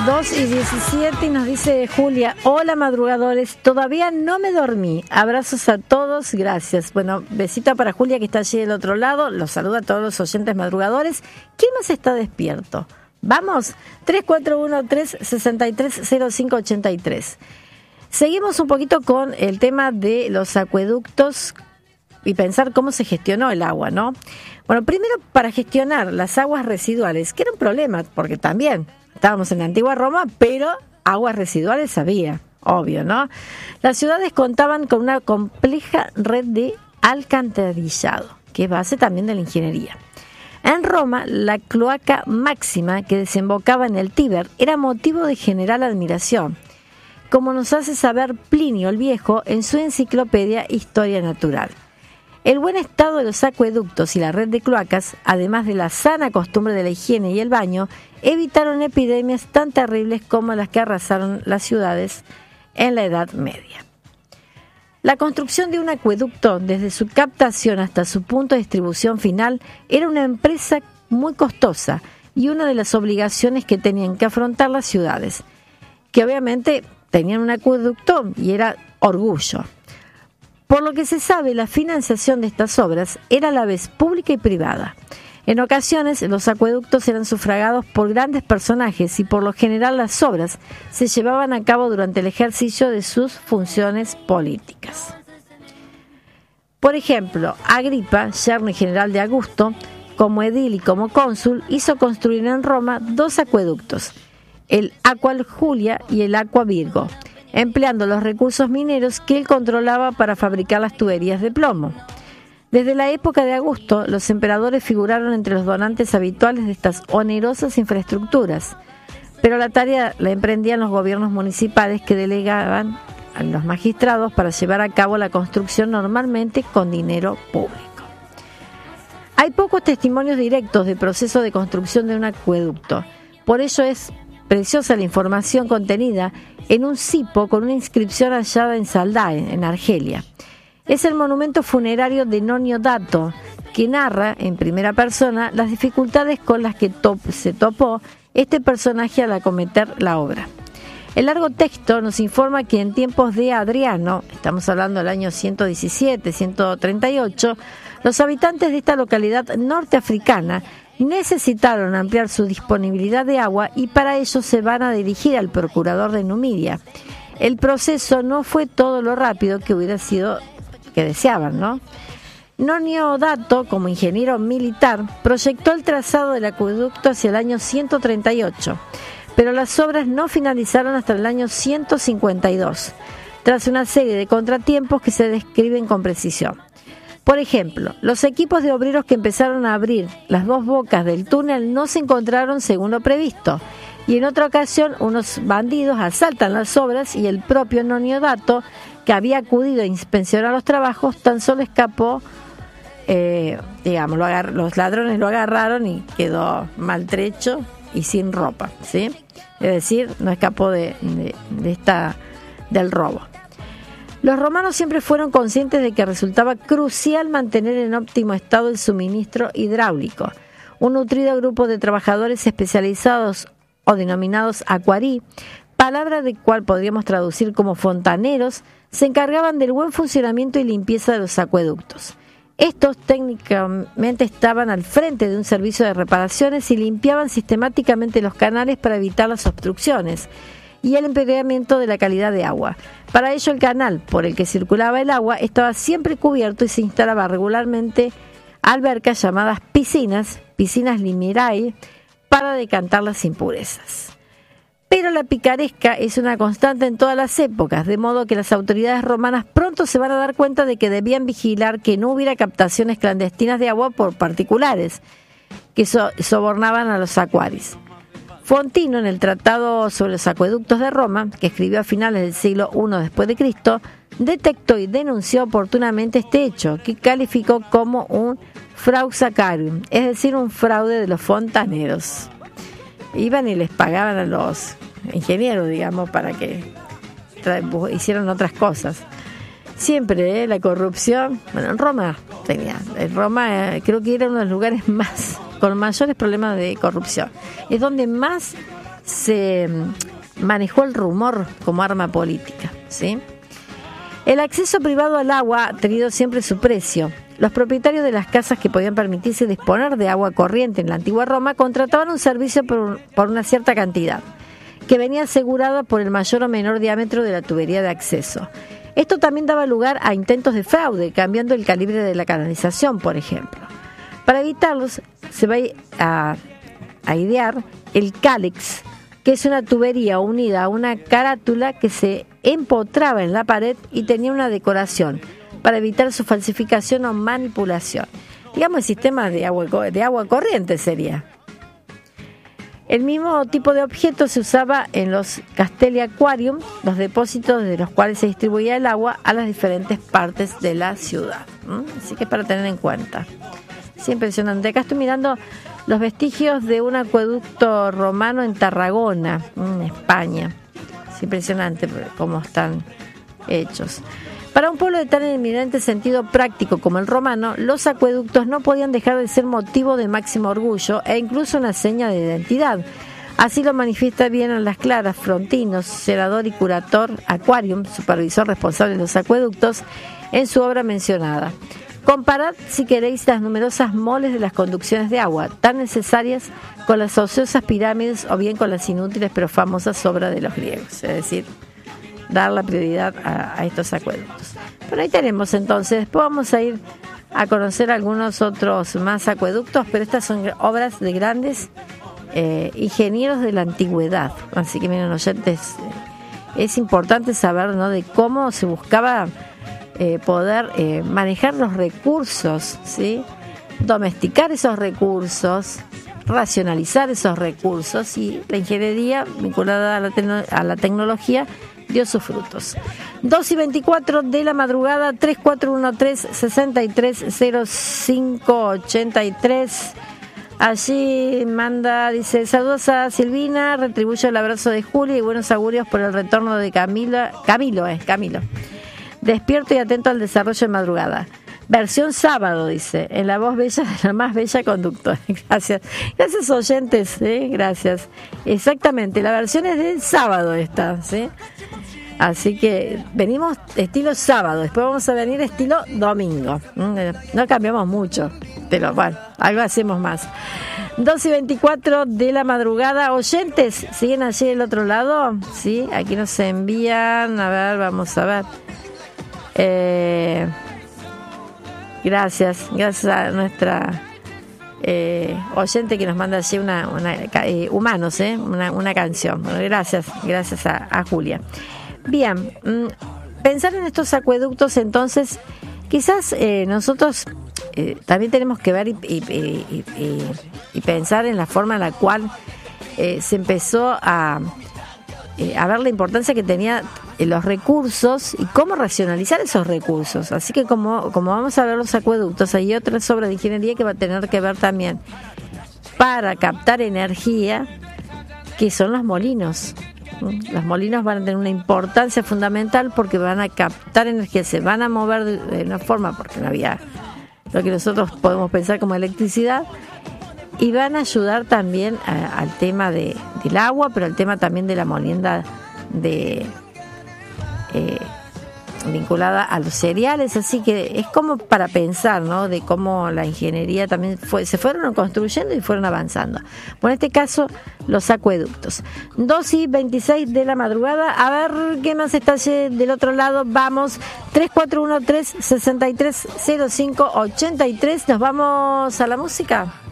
2:17 y nos dice Julia: hola madrugadores, todavía no me dormí, abrazos a todos, gracias. Bueno, besito para Julia que está allí del otro lado, los saluda a todos los oyentes madrugadores. ¿Quién más está despierto? Vamos, 3413-630583. Seguimos un poquito con el tema de los acueductos y pensar cómo se gestionó el agua, ¿no? Bueno, primero para gestionar las aguas residuales, que era un problema, porque también estábamos en la antigua Roma, pero aguas residuales había, obvio, ¿no? Las ciudades contaban con una compleja red de alcantarillado, que es base también de la ingeniería. En Roma, la cloaca máxima que desembocaba en el Tíber era motivo de general admiración, como nos hace saber Plinio el Viejo en su enciclopedia Historia Natural. El buen estado de los acueductos y la red de cloacas, además de la sana costumbre de la higiene y el baño, evitaron epidemias tan terribles como las que arrasaron las ciudades en la Edad Media. La construcción de un acueducto, desde su captación hasta su punto de distribución final, era una empresa muy costosa y una de las obligaciones que tenían que afrontar las ciudades, que obviamente tenían un acueducto y era orgullo. Por lo que se sabe, la financiación de estas obras era a la vez pública y privada. En ocasiones, los acueductos eran sufragados por grandes personajes y por lo general las obras se llevaban a cabo durante el ejercicio de sus funciones políticas. Por ejemplo, Agripa, yerno y general de Augusto, como edil y como cónsul, hizo construir en Roma 2 acueductos, el Aqua Julia y el Aqua Virgo, empleando los recursos mineros que él controlaba para fabricar las tuberías de plomo. Desde la época de Augusto, los emperadores figuraron entre los donantes habituales de estas onerosas infraestructuras, pero la tarea la emprendían los gobiernos municipales que delegaban a los magistrados para llevar a cabo la construcción normalmente con dinero público. Hay pocos testimonios directos del proceso de construcción de un acueducto, por ello es preciosa la información contenida en un cipo con una inscripción hallada en Saldae, en Argelia. Es el monumento funerario de Nonio Dato, que narra en primera persona las dificultades con las que se topó este personaje al acometer la obra. El largo texto nos informa que en tiempos de Adriano, estamos hablando del año 117, 138, los habitantes de esta localidad norteafricana necesitaron ampliar su disponibilidad de agua y para ello se van a dirigir al procurador de Numidia. El proceso no fue todo lo rápido que hubiera sido que deseaban, ¿no? Nonio Dato, como ingeniero militar, proyectó el trazado del acueducto hacia el año 138, pero las obras no finalizaron hasta el año 152, tras una serie de contratiempos que se describen con precisión. Por ejemplo, los equipos de obreros que empezaron a abrir las 2 bocas del túnel no se encontraron según lo previsto, y en otra ocasión unos bandidos asaltan las obras y el propio Nonio Dato, que había acudido a inspeccionar los trabajos, tan solo escapó, los ladrones lo agarraron y quedó maltrecho y sin ropa, ¿sí? Es decir, no escapó del robo. Los romanos siempre fueron conscientes de que resultaba crucial mantener en óptimo estado el suministro hidráulico. Un nutrido grupo de trabajadores especializados o denominados aquarii, palabra de cual podríamos traducir como fontaneros, se encargaban del buen funcionamiento y limpieza de los acueductos. Estos técnicamente estaban al frente de un servicio de reparaciones y limpiaban sistemáticamente los canales para evitar las obstrucciones y el empeoramiento de la calidad de agua. Para ello, el canal por el que circulaba el agua estaba siempre cubierto y se instalaba regularmente albercas llamadas piscinas limerae, para decantar las impurezas. Pero la picaresca es una constante en todas las épocas, de modo que las autoridades romanas pronto se van a dar cuenta de que debían vigilar que no hubiera captaciones clandestinas de agua por particulares que sobornaban a los acuaris. Fontino, en el Tratado sobre los Acueductos de Roma, que escribió a finales del siglo I después de Cristo, detectó y denunció oportunamente este hecho, que calificó como un frausacarium, es decir, un fraude de los fontaneros. Iban y les pagaban a los ingenieros, digamos, para que hicieran otras cosas. Siempre la corrupción, bueno, en Roma creo que era uno de los lugares con mayores problemas de corrupción. Es donde más se manejó el rumor como arma política, ¿sí? El acceso privado al agua ha tenido siempre su precio. Los propietarios de las casas que podían permitirse disponer de agua corriente en la antigua Roma contrataban un servicio por una cierta cantidad, que venía asegurada por el mayor o menor diámetro de la tubería de acceso. Esto también daba lugar a intentos de fraude, cambiando el calibre de la canalización, por ejemplo. Para evitarlos, se va a idear el cálex, que es una tubería unida a una carátula que se empotraba en la pared y tenía una decoración para evitar su falsificación o manipulación. Digamos, el sistema de agua corriente sería. El mismo tipo de objeto se usaba en los castelli aquarium, los depósitos de los cuales se distribuía el agua a las diferentes partes de la ciudad. Así que para tener en cuenta. Es impresionante. Acá estoy mirando los vestigios de un acueducto romano en Tarragona, en España. Es impresionante cómo están hechos. Para un pueblo de tan eminente sentido práctico como el romano, los acueductos no podían dejar de ser motivo de máximo orgullo e incluso una seña de identidad. Así lo manifiesta bien a las claras Frontino, cerador y curator aquarium, supervisor responsable de los acueductos, en su obra mencionada. Comparad, si queréis, las numerosas moles de las conducciones de agua, tan necesarias con las ociosas pirámides o bien con las inútiles pero famosas obras de los griegos, es decir, dar la prioridad a estos acueductos. Pero ahí tenemos entonces, después vamos a ir a conocer algunos otros más acueductos, pero estas son obras de grandes ingenieros de la antigüedad. Así que miren, oyentes, es importante saber, ¿no?, de cómo se buscaba poder manejar los recursos, ¿sí?, domesticar esos recursos, racionalizar esos recursos, y la ingeniería vinculada a la tecnología dio sus frutos. 2:24 de la madrugada, 3413-630583. Allí dice: saludos a Silvina, retribuyo el abrazo de Julia y buenos augurios por el retorno de Camilo. Despierto y atento al desarrollo de madrugada. Versión sábado, dice, en la voz bella de la más bella conductora. Gracias oyentes, gracias. Exactamente, la versión es del sábado esta, ¿sí? Así que venimos estilo sábado, después vamos a venir estilo domingo. No cambiamos mucho, pero bueno, algo hacemos más. 2:24 de la madrugada. Oyentes, ¿siguen allí del otro lado? Sí, aquí nos envían, a ver, vamos a ver. Gracias a nuestra oyente que nos manda allí Humanos, una canción. Bueno, gracias a Julia. Bien, pensar en estos acueductos, entonces, quizás nosotros también tenemos que ver y pensar en la forma en la cual se empezó a ver la importancia que tenía los recursos y cómo racionalizar esos recursos. Así que como vamos a ver los acueductos, hay otras obras de ingeniería que va a tener que ver también para captar energía, que son los molinos. Los molinos van a tener una importancia fundamental porque van a captar energía, se van a mover de una forma, porque no había lo que nosotros podemos pensar como electricidad, y van a ayudar también al tema del agua, pero al tema también de la molienda vinculada a los cereales. Así que es como para pensar, ¿no?, de cómo la ingeniería también se fueron construyendo y fueron avanzando. Bueno, en este caso, los acueductos. 2:26 de la madrugada. A ver qué más está del otro lado. Vamos, 3413-630583. Nos vamos a la música.